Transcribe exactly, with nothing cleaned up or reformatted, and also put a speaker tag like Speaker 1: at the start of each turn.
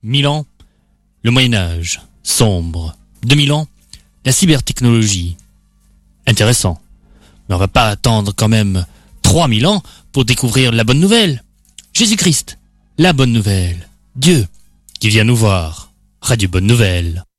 Speaker 1: mille ans, le Moyen-Âge, sombre. deux mille ans, la cybertechnologie. Intéressant. Mais on va pas attendre quand même trois mille ans pour découvrir la bonne nouvelle. Jésus-Christ, la bonne nouvelle. Dieu qui vient nous voir. Radio Bonne Nouvelle.